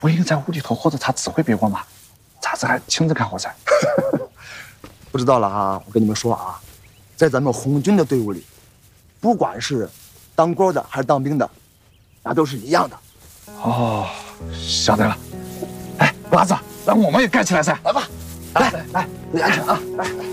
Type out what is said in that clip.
不应在屋里头或者他指挥别个吗？咋子还亲自干活噻？ 不知道了哈，我跟你们说啊，在咱们红军的队伍里，不管是当官的还是当兵的，那都是一样的。 哦，晓得了。哎，辣子，让我们也干起来噻！ 来吧，来，注意安全啊！来。